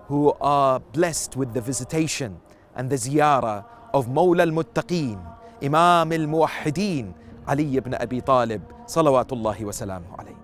who are blessed with the visitation and the ziyarah of Mawla al-Muttaqeen, Imam al-Muwahhideen, Ali ibn Abi Talib, salawatullahi wa salamuhu alayhi.